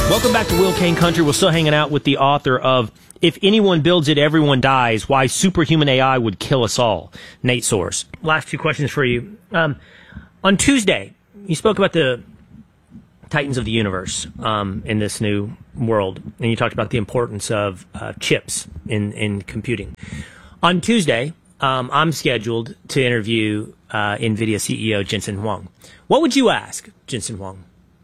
Welcome back to Will Kane Country. We're still hanging out with the author of If Anyone Builds It, Everyone Dies, Why Superhuman AI Would Kill Us All, Nate Soares. Last two questions for you. On Tuesday, you spoke about the titans of the universe in this new world, and you talked about the importance of chips in computing. On Tuesday, I'm scheduled to interview NVIDIA CEO Jensen Huang. What would you ask Jensen Huang?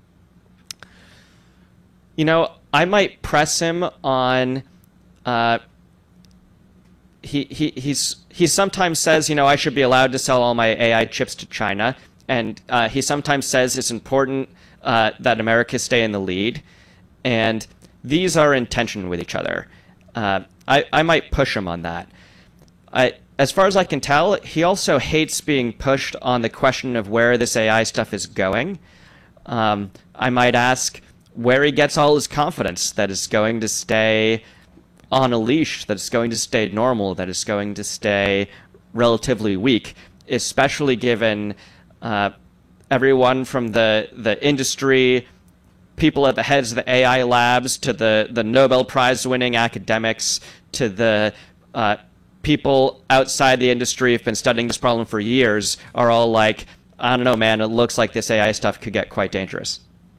You know, I might press him on. He sometimes says, you know, I should be allowed to sell all my AI chips to China, and he sometimes says it's important that America stay in the lead, and these are in tension with each other. I might push him on that. As far as I can tell, he also hates being pushed on the question of where this AI stuff is going. I might ask where he gets all his confidence that it's going to stay on a leash, that it's going to stay normal, that it's going to stay relatively weak, especially given everyone from the industry, people at the heads of the AI labs, to the Nobel Prize winning academics, to the people outside the industry who've been studying this problem for years, are all like, I don't know, man, it looks like this AI stuff could get quite dangerous.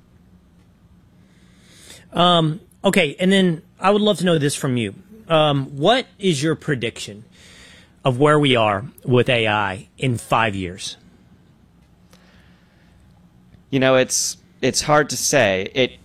Okay, and then I would love to know this from you. What is your prediction of where we are with AI in 5 years? You know, it's hard to say.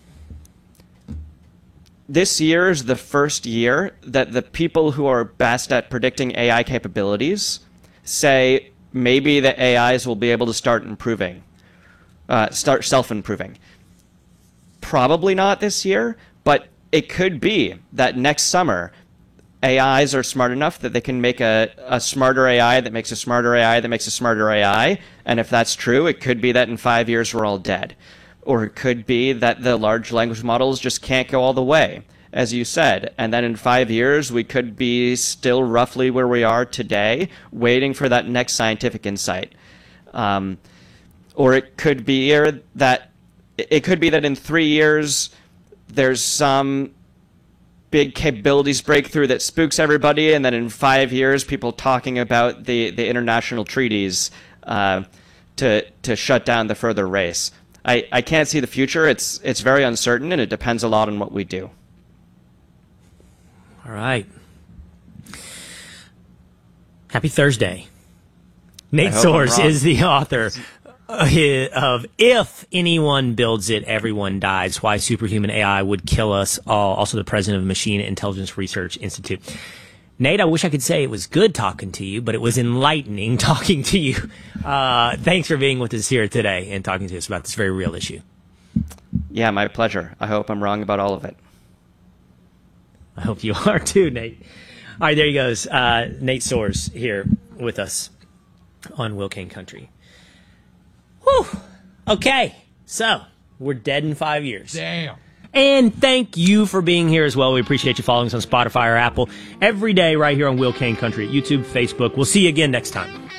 This year is the first year that the people who are best at predicting AI capabilities say maybe the AIs will be able to start improving, start self-improving. Probably not this year, but it could be that next summer AIs are smart enough that they can make a smarter AI that makes a smarter AI that makes a smarter AI. And if that's true, it could be that in 5 years we're all dead. Or it could be that the large language models just can't go all the way, as you said. And then in 5 years, we could be still roughly where we are today, waiting for that next scientific insight. Or it could be that in 3 years, there's some big capabilities breakthrough that spooks everybody, and then in 5 years, people talking about the international treaties to shut down the further race. I can't see the future. It's very uncertain, and it depends a lot on what we do. All right. Happy Thursday. Nate Soares is the author of If Anyone Builds It, Everyone Dies, Why Superhuman AI Would Kill Us All, also the president of Machine Intelligence Research Institute. Nate, I wish I could say it was good talking to you, but it was enlightening talking to you. Thanks for being with us here today and talking to us about this very real issue. Yeah, my pleasure. I hope I'm wrong about all of it. I hope you are too, Nate. All right, there he goes. Nate Soares here with us on Will Kane Country. Whew. Okay, so we're dead in 5 years. Damn. And thank you for being here as well. We appreciate you following us on Spotify or Apple every day right here on Will Kane Country at YouTube, Facebook. We'll see you again next time.